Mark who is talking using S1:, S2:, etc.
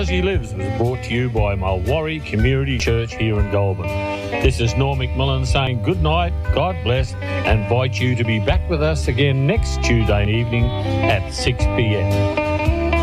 S1: Aussie Lives was brought to you by Mulwaree Community Church here in Goulburn. This is Norm McMillan saying good night, God bless, and invite you to be back with us again next Tuesday evening at 6 p.m.